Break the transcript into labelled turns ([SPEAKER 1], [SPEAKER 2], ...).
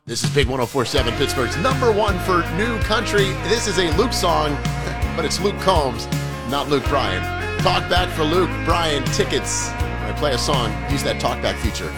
[SPEAKER 1] This is Big 104.7, Pittsburgh's #1 for new country. This is a Luke song, but it's Luke Combs, not Luke Bryan. Talk back for Luke Bryan tickets. When I play a song, use that talkback feature.